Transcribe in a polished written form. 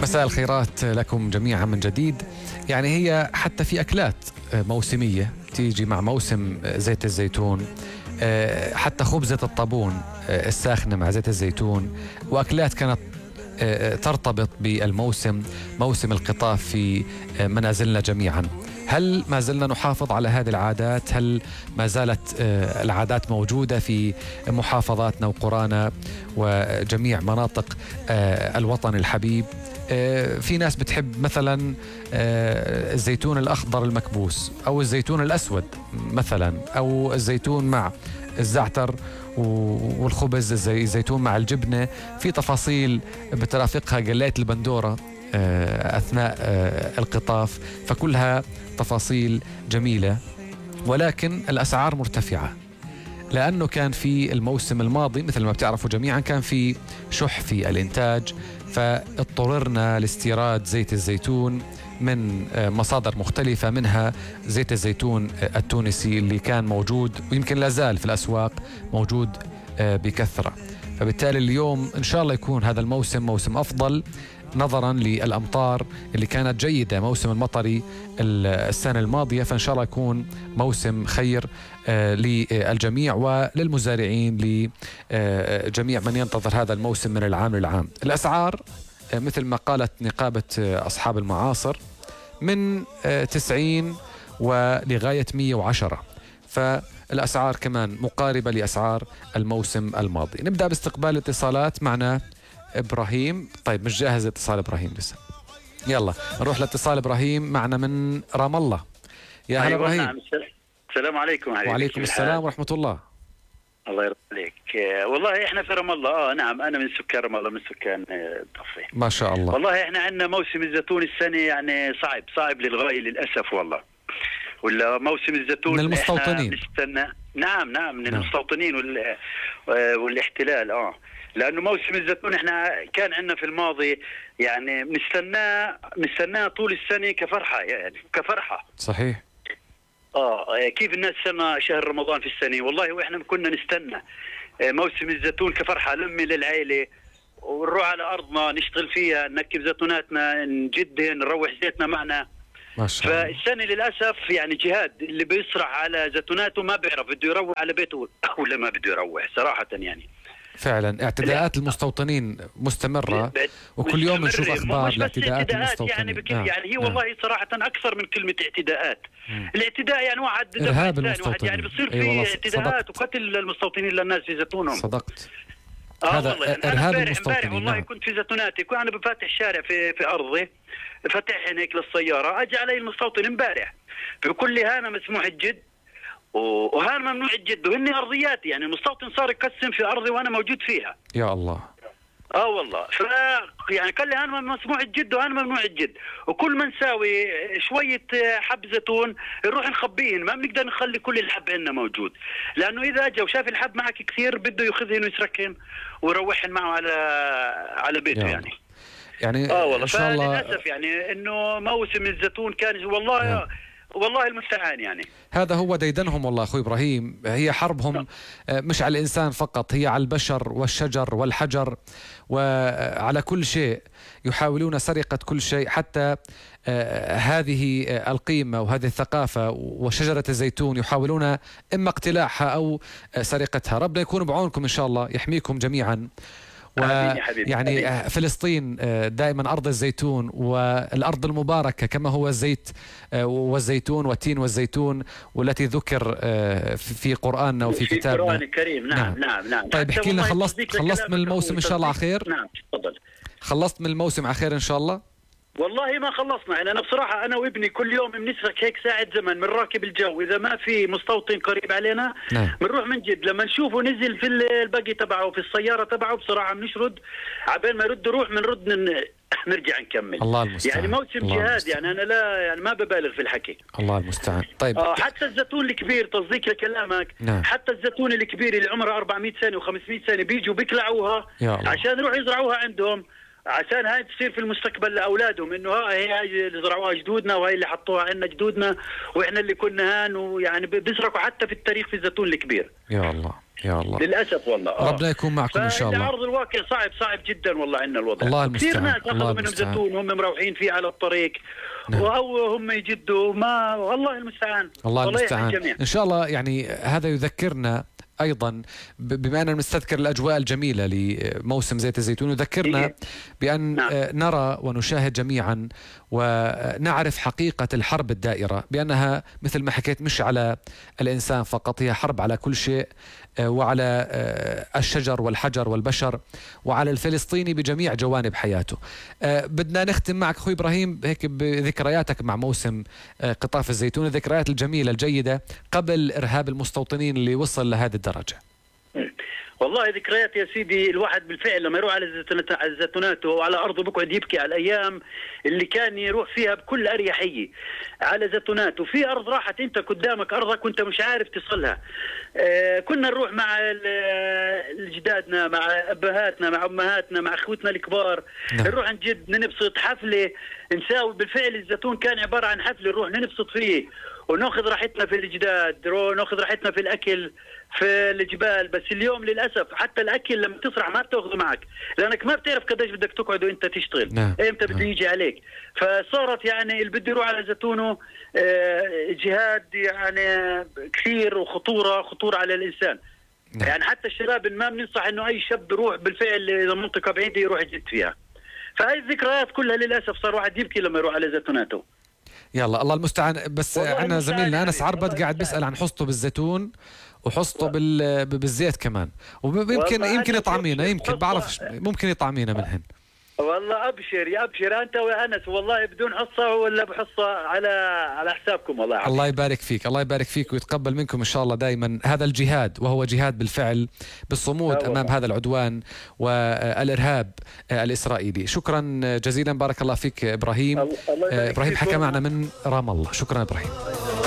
مساء الخيرات لكم جميعا من جديد. يعني هي حتى في أكلات موسمية تيجي مع موسم زيت الزيتون، حتى خبزة الطابون الساخنة مع زيت الزيتون، وأكلات كانت ترتبط بالموسم، موسم القطاف في منازلنا جميعا. هل ما زلنا نحافظ على هذه العادات؟ هل ما زالت العادات موجودة في محافظاتنا وقرانا وجميع مناطق الوطن الحبيب؟ في ناس بتحب مثلا الزيتون الأخضر المكبوس، أو الزيتون الأسود مثلا، أو الزيتون مع الزعتر والخبز، الزيتون مع الجبنة. في تفاصيل بترافقها قلاية البندورة أثناء القطاف، فكلها تفاصيل جميلة، ولكن الأسعار مرتفعة لأنه كان في الموسم الماضي مثل ما بتعرفوا جميعا كان في شح في الإنتاج، فاضطررنا لاستيراد زيت الزيتون من مصادر مختلفة، منها زيت الزيتون التونسي اللي كان موجود ويمكن لا زال في الأسواق موجود بكثرة. فبالتالي اليوم إن شاء الله يكون هذا الموسم موسم أفضل نظرا للأمطار اللي كانت جيدة، موسم المطري السنة الماضية، فإن شاء الله يكون موسم خير للجميع وللمزارعين، لجميع من ينتظر هذا الموسم من العام للعام. الأسعار مثل ما قالت نقابة أصحاب المعاصر من 90 ولغاية 110، فالأسعار كمان مقاربة لأسعار الموسم الماضي. نبدأ باستقبال اتصالات. معنا إبراهيم. طيب مش جاهز اتصال إبراهيم لسه، يلا نروح لاتصال إبراهيم معنا من رام الله. يا هلا إبراهيم. نعم. السلام عليكم. وعليكم السلام ورحمة الله. الله يرضى عليك. والله احنا في رام الله. نعم انا من سكان رام الله، من سكان الضفة. ما شاء الله. والله احنا عندنا موسم الزيتون السنة يعني صعب للغاية للأسف والله. ولا موسم الزيتون من المستوطنين. نستنى. نعم من المستوطنين والاحتلال. لأنه موسم الزيتون احنا كان عندنا في الماضي يعني بنستناه طول السنة كفرحة، يعني كفرحة. صحيح. كيف الناس سنة شهر رمضان في السنة، والله واحنا كنا نستنى موسم الزيتون كفرحة، لمي للعائلة ونروح على أرضنا نشتغل فيها، نركب زيتوناتنا، نجدهن، نروح زيتنا معنا. ما شاء الله. فالسنة للأسف يعني جهاد اللي بيسرح على زيتوناته ما بيعرف بده يروح على بيته ولا ما بده يروح صراحة. يعني فعلا اعتداءات المستوطنين مستمرة، وكل يوم نشوف أخبار الاعتداءات المستوطنين. يعني هي والله صراحة أكثر من كلمة اعتداءات. الاعتداء يعني واحد إرهاب المستوطنين، يعني بصير في اعتداءات وقتل المستوطنين للناس في زيتونهم. صدقت. هذا إرهاب المستوطنين. والله كنت في زيتوناتي، وأنا بفاتح الشارع في أرضي، فتح هيك للسيارة، أجي علي المستوطن امبارح بيقول لي هذا مسموح الجد وهذا ممنوع الجد، وهن أرضياتي. يعني المستوطن صار يقسم في أرضي وأنا موجود فيها. يا الله. والله يعني قال لي هذا مسموح الجد وهذا ممنوع الجد، وكل ما نساوي شوية حب زيتون نروح نخبيهن، ما بنقدر نخلي كل الحب عندنا موجود، لأنه إذا أجا وشاف الحب معك كثير بده يأخذهن ويسركهن ويروحهن معه على بيته. يعني والله إن شاء الله. للأسف يعني إنه موسم الزيتون كان والله المستعان. يعني هذا هو ديدنهم والله أخوي إبراهيم. هي حربهم مش على الإنسان فقط، هي على البشر والشجر والحجر وعلى كل شيء. يحاولون سرقة كل شيء، حتى هذه القيمة وهذه الثقافة وشجرة الزيتون يحاولون إما اقتلاعها أو سرقتها. ربنا يكون بعونكم إن شاء الله، يحميكم جميعا. يعني فلسطين دائما أرض الزيتون والأرض المباركة، كما هو الزيت والزيتون والتين والزيتون، والتي ذكر في قرآننا وفي كتابنا، في القرآن الكريم. نعم. طيب احكي لنا، خلصت من الموسم إن شاء الله على خير؟ نعم تفضل. خلصت من الموسم على خير إن شاء الله؟ والله ما خلصنا. يعني أنا بصراحة أنا وابني كل يوم بنسرق هيك ساعة زمن من راكب الجو، إذا ما في مستوطن قريب علينا بنروح من جد، لما نشوفه نزل في البقي تبعه في السيارة تبعه بصراحة بنشرد عبين ما يرد روح بنرد نرجع نكمل. الله المستعان. يعني موسم جهاد. يعني أنا لا يعني ما ببالغ في الحكي. الله المستعان. طيب حتى الزيتون الكبير، تصديق لكلامك، حتى الزيتون الكبير اللي عمره 400 سنة و500 سنة بيجوا بيكلعوها عشان يروحوا يزرعوها عندهم، عشان هاي تصير في المستقبل لأولادهم إنه هي اللي زرعوها جدودنا وهي اللي حطوها عندنا جدودنا وإحنا اللي كنا هان. ويعني بيسرقوا حتى في التاريخ في الزيتون الكبير. يا الله. يا الله للاسف والله. ربنا يكون معكم ان شاء الله. على ارض الواقع صعب جدا والله عندنا الوضع. الله كثير المستعان. ناس اخذوا منهم زيتون وهم مروحين فيه على الطريق. نعم. او هم يجدوا ما والله المستعان. الله المستعان. ان شاء الله. يعني هذا يذكرنا ايضا بما اننا نستذكر الاجواء الجميله لموسم زيت الزيتون، يذكرنا بان نرى ونشاهد جميعا ونعرف حقيقه الحرب الدائره، بانها مثل ما حكيت مش على الانسان فقط، هي حرب على كل شيء، وعلى الشجر والحجر والبشر، وعلى الفلسطيني بجميع جوانب حياته. بدنا نختم معك اخوي ابراهيم هيك بذكرياتك مع موسم قطاف الزيتون، الذكريات الجميله الجيده قبل ارهاب المستوطنين اللي وصل لهذه الدرجه. والله ذكريات يا سيدي، الواحد بالفعل لما يروح على زيتوناته وعلى ارضه بقعد يبكي على الايام اللي كان يروح فيها بكل اريحيه على زيتوناته. في ارض راحت انت قدامك ارضك وانت مش عارف تصلها. كنا نروح مع جدادنا، مع ابهاتنا، مع امهاتنا، مع اخوتنا الكبار. نروح نجد ننبسط حفله، نساوي بالفعل. الزيتون كان عباره عن حفله نروح ننبسط فيه وناخذ راحتنا في الجداد، ناخذ راحتنا في الاكل في الجبال. بس اليوم للاسف حتى الاكل لما تسرع ما بتاخذه معك، لانك ما بتعرف قديش بدك تقعد وانت تشتغل. امتى بده يجي عليك. فصارت يعني اللي بده يروح على زيتونه جهاد يعني كثير، وخطوره على الانسان. يعني حتى الشباب ما بننصح انه اي شاب يروح بالفعل الى منطقه بعيده يروح يجد فيها. فهي الذكريات كلها للاسف صار واحد يبكي لما يروح على زيتوناته. يلا الله المستعان. بس عندنا زميلنا أنس عربد قاعد بيسأل عن حصته بالزيتون وحصته بالزيت كمان، ويمكن يطعمينا، يمكن بعرف ممكن يطعمينا منهن. والله ابشر انت وانس، والله بدون حصه ولا بحصه على حسابكم. والله الله يبارك فيك، الله يبارك فيك ويتقبل منكم ان شاء الله دائما هذا الجهاد، وهو جهاد بالفعل بالصمود امام هذا العدوان والارهاب الاسرائيلي. شكرا جزيلا، بارك الله فيك ابراهيم. ابراهيم حكى معنا من رام الله. شكرا ابراهيم.